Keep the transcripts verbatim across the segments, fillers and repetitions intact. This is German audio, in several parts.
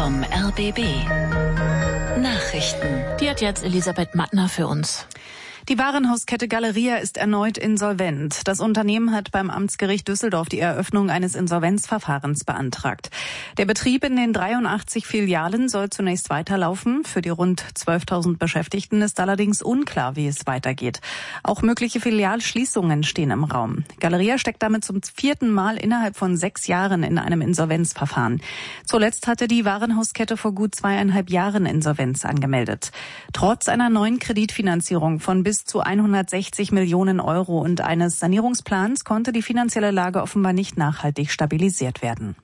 vom R B B. Nachrichten. Die hat jetzt Elisabeth Mattner für uns. Die Warenhauskette Galeria ist erneut insolvent. Das Unternehmen hat beim Amtsgericht Düsseldorf die Eröffnung eines Insolvenzverfahrens beantragt. Der Betrieb in den dreiundachtzig Filialen soll zunächst weiterlaufen. Für die rund zwölftausend Beschäftigten ist allerdings unklar, wie es weitergeht. Auch mögliche Filialschließungen stehen im Raum. Galeria steckt damit zum vierten Mal innerhalb von sechs Jahren in einem Insolvenzverfahren. Zuletzt hatte die Warenhauskette vor gut zweieinhalb Jahren Insolvenz angemeldet. Trotz einer neuen Kreditfinanzierung von bis bis zu hundertsechzig Millionen Euro und eines Sanierungsplans konnte die finanzielle Lage offenbar nicht nachhaltig stabilisiert werden.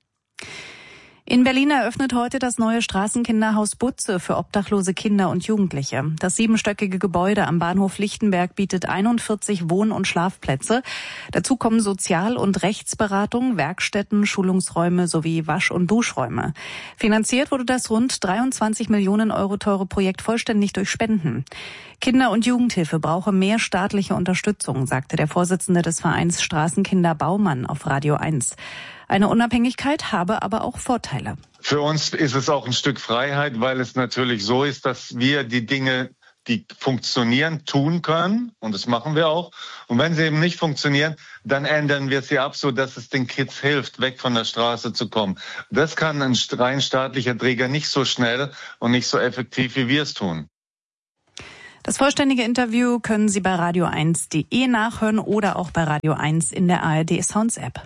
In Berlin eröffnet heute das neue Straßenkinderhaus Butze für obdachlose Kinder und Jugendliche. Das siebenstöckige Gebäude am Bahnhof Lichtenberg bietet einundvierzig Wohn- und Schlafplätze. Dazu kommen Sozial- und Rechtsberatung, Werkstätten, Schulungsräume sowie Wasch- und Duschräume. Finanziert wurde das rund dreiundzwanzig Millionen Euro teure Projekt vollständig durch Spenden. Kinder- und Jugendhilfe brauche mehr staatliche Unterstützung, sagte der Vorsitzende des Vereins Straßenkinder Baumann auf Radio eins. Eine Unabhängigkeit habe aber auch Vorteile. Für uns ist es auch ein Stück Freiheit, weil es natürlich so ist, dass wir die Dinge, die funktionieren, tun können. Und das machen wir auch. Und wenn sie eben nicht funktionieren, dann ändern wir sie ab, so dass es den Kids hilft, weg von der Straße zu kommen. Das kann ein rein staatlicher Träger nicht so schnell und nicht so effektiv, wie wir es tun. Das vollständige Interview können Sie bei radio eins punkt de nachhören oder auch bei Radio eins in der A R D Sounds App.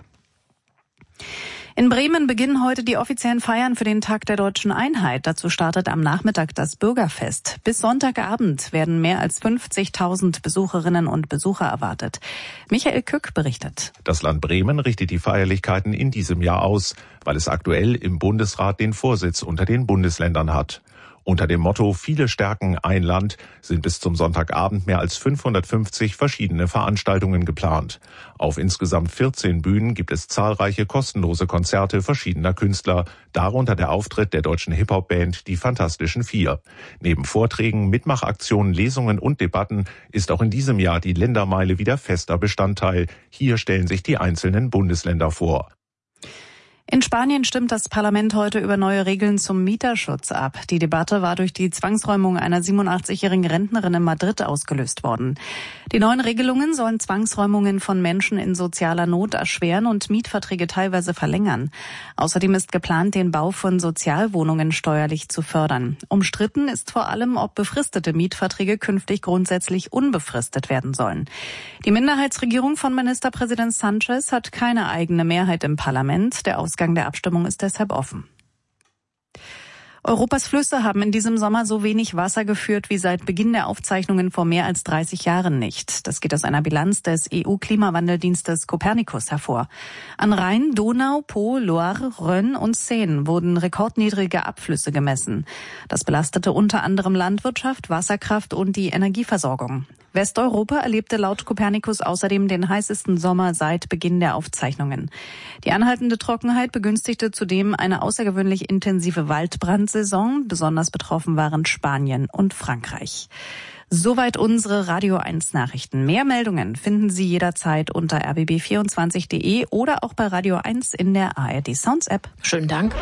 In Bremen beginnen heute die offiziellen Feiern für den Tag der Deutschen Einheit. Dazu startet am Nachmittag das Bürgerfest. Bis Sonntagabend werden mehr als fünfzigtausend Besucherinnen und Besucher erwartet. Michael Kück berichtet. Das Land Bremen richtet die Feierlichkeiten in diesem Jahr aus, weil es aktuell im Bundesrat den Vorsitz unter den Bundesländern hat. Unter dem Motto "Viele stärken ein Land" sind bis zum Sonntagabend mehr als fünfhundertfünfzig verschiedene Veranstaltungen geplant. Auf insgesamt vierzehn Bühnen gibt es zahlreiche kostenlose Konzerte verschiedener Künstler, darunter der Auftritt der deutschen Hip-Hop-Band Die Fantastischen Vier. Neben Vorträgen, Mitmachaktionen, Lesungen und Debatten ist auch in diesem Jahr die Ländermeile wieder fester Bestandteil. Hier stellen sich die einzelnen Bundesländer vor. In Spanien stimmt das Parlament heute über neue Regeln zum Mieterschutz ab. Die Debatte war durch die Zwangsräumung einer siebenundachtzigjährigen Rentnerin in Madrid ausgelöst worden. Die neuen Regelungen sollen Zwangsräumungen von Menschen in sozialer Not erschweren und Mietverträge teilweise verlängern. Außerdem ist geplant, den Bau von Sozialwohnungen steuerlich zu fördern. Umstritten ist vor allem, ob befristete Mietverträge künftig grundsätzlich unbefristet werden sollen. Die Minderheitsregierung von Ministerpräsident Sánchez hat keine eigene Mehrheit im Parlament. Der Ausgang der Abstimmung ist deshalb offen. Europas Flüsse haben in diesem Sommer so wenig Wasser geführt wie seit Beginn der Aufzeichnungen vor mehr als dreißig Jahren nicht. Das geht aus einer Bilanz des E U-Klimawandeldienstes Copernicus hervor. An Rhein, Donau, Po, Loire, Rhön und Seine wurden rekordniedrige Abflüsse gemessen. Das belastete unter anderem Landwirtschaft, Wasserkraft und die Energieversorgung. Westeuropa erlebte laut Copernicus außerdem den heißesten Sommer seit Beginn der Aufzeichnungen. Die anhaltende Trockenheit begünstigte zudem eine außergewöhnlich intensive Waldbrandsaison. Besonders betroffen waren Spanien und Frankreich. Soweit unsere Radio eins Nachrichten. Mehr Meldungen finden Sie jederzeit unter r b b vierundzwanzig punkt de oder auch bei Radio eins in der A R D Sounds App. Schönen Dank.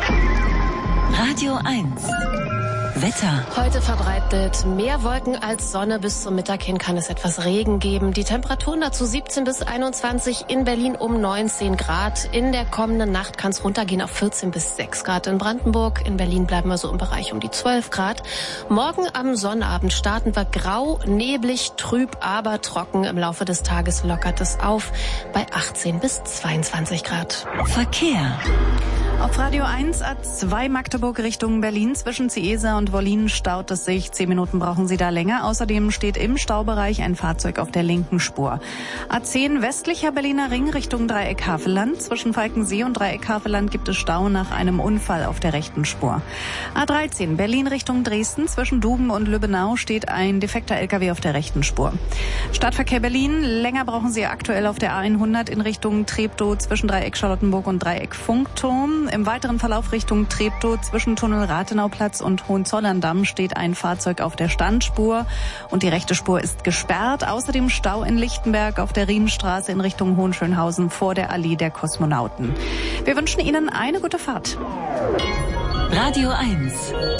Radio eins. Wetter. Heute verbreitet mehr Wolken als Sonne. Bis zum Mittag hin kann es etwas Regen geben. Die Temperaturen dazu siebzehn bis einundzwanzig, in Berlin um neunzehn Grad. In der kommenden Nacht kann es runtergehen auf vierzehn bis sechs Grad in Brandenburg. In Berlin bleiben wir so im Bereich um die zwölf Grad. Morgen am Sonnabend starten wir grau, neblig, trüb, aber trocken. Im Laufe des Tages lockert es auf bei achtzehn bis zweiundzwanzig Grad. Verkehr. Auf Radio eins A zwei Magdeburg Richtung Berlin zwischen Ciesa und Wollin staut es sich. Zehn Minuten brauchen Sie da länger. Außerdem steht im Staubereich ein Fahrzeug auf der linken Spur. A zehn westlicher Berliner Ring Richtung Dreieck Havelland. Zwischen Falkensee und Dreieck Havelland gibt es Stau nach einem Unfall auf der rechten Spur. A dreizehn Berlin Richtung Dresden. Zwischen Duben und Lübbenau steht ein defekter L K W auf der rechten Spur. Stadtverkehr Berlin. Länger brauchen Sie aktuell auf der A hundert in Richtung Treptow zwischen Dreieck Charlottenburg und Dreieck Funkturm. Im weiteren Verlauf Richtung Treptow zwischen Tunnel Rathenauplatz und Hohenzollern-Damm steht ein Fahrzeug auf der Standspur und die rechte Spur ist gesperrt. Außerdem Stau in Lichtenberg auf der Rienstraße in Richtung Hohenschönhausen vor der Allee der Kosmonauten. Wir wünschen Ihnen eine gute Fahrt. Radio eins.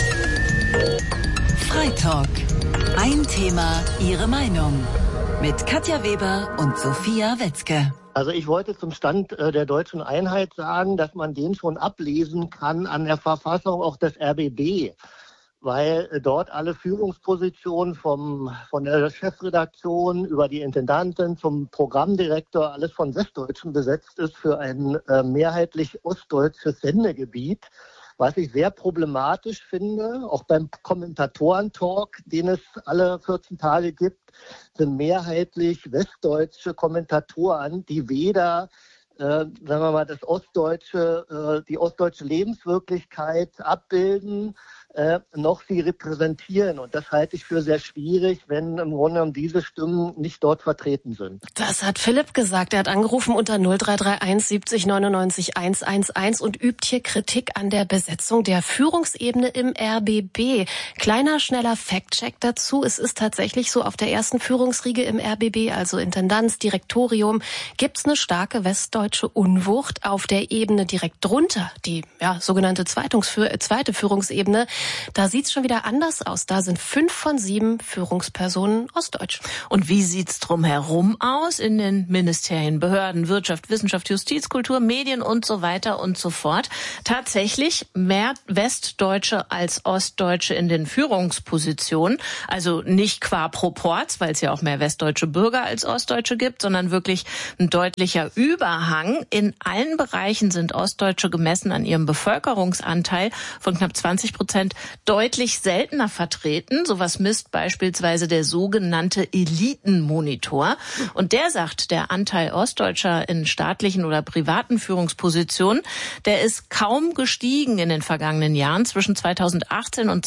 Freitalk. Ein Thema, Ihre Meinung. Mit Katja Weber und Sophia Wetzke. Also ich wollte zum Stand äh, der deutschen Einheit sagen, dass man den schon ablesen kann an der Verfassung auch des R B B, weil äh, dort alle Führungspositionen vom, von der Chefredaktion über die Intendantin zum Programmdirektor alles von Westdeutschen besetzt ist für ein äh, mehrheitlich ostdeutsches Sendegebiet. Was ich sehr problematisch finde, auch beim Kommentatoren-Talk, den es alle vierzehn Tage gibt, sind mehrheitlich westdeutsche Kommentatoren, die weder, äh, sagen wir mal, das ostdeutsche, äh, die ostdeutsche Lebenswirklichkeit abbilden, äh, noch sie repräsentieren. Und das halte ich für sehr schwierig, wenn im Grunde genommen diese Stimmen nicht dort vertreten sind. Das hat Philipp gesagt. Er hat angerufen unter null drei drei eins siebzig neunundneunzig hundertelf und übt hier Kritik an der Besetzung der Führungsebene im R B B. Kleiner, schneller Fact-Check dazu. Es ist tatsächlich so, auf der ersten Führungsriege im R B B, also Intendanz, Direktorium, gibt's eine starke westdeutsche Unwucht. Auf der Ebene direkt drunter, die ja, sogenannte Zweitungsfür- zweite Führungsebene, da sieht's schon wieder anders aus. Da sind fünf von sieben Führungspersonen ostdeutsch. Und wie sieht's drumherum aus in den Ministerien, Behörden, Wirtschaft, Wissenschaft, Justiz, Kultur, Medien und so weiter und so fort? Tatsächlich mehr Westdeutsche als Ostdeutsche in den Führungspositionen. Also nicht qua Proporz, weil es ja auch mehr westdeutsche Bürger als Ostdeutsche gibt, sondern wirklich ein deutlicher Überhang. In allen Bereichen sind Ostdeutsche gemessen an ihrem Bevölkerungsanteil von knapp zwanzig Prozent deutlich seltener vertreten. Sowas misst beispielsweise der sogenannte Elitenmonitor. Und der sagt, der Anteil Ostdeutscher in staatlichen oder privaten Führungspositionen, der ist kaum gestiegen in den vergangenen Jahren. Zwischen zweitausendachtzehn und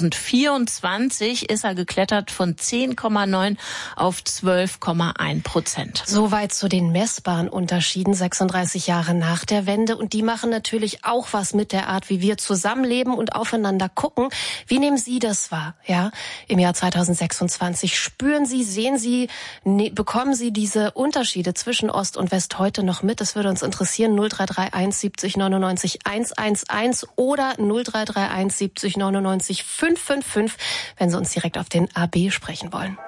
zweitausendvierundzwanzig ist er geklettert von zehn Komma neun auf zwölf Komma eins Prozent. Soweit zu den messbaren Unterschieden sechsunddreißig Jahre nach der Wende. Und die machen natürlich auch was mit der Art, wie wir zusammenleben und aufeinander gucken. Wie nehmen Sie das wahr? Ja, im Jahr zweitausendsechsundzwanzig. Spüren Sie, sehen Sie, ne, bekommen Sie diese Unterschiede zwischen Ost und West heute noch mit? Das würde uns interessieren. null drei drei eins siebzig neunundneunzig hundertelf oder null drei drei eins siebzig neunundneunzig fünfhundertfünfundfünfzig, wenn Sie uns direkt auf den A B sprechen wollen.